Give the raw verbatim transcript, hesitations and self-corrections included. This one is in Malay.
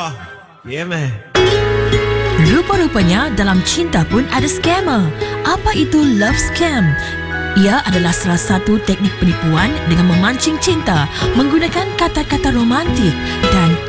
Allah. Yeah, man. Rupa-rupanya dalam cinta pun ada scammer. Apa itu love scam? Ia adalah salah satu teknik penipuan dengan memancing cinta menggunakan kata-kata romantik dan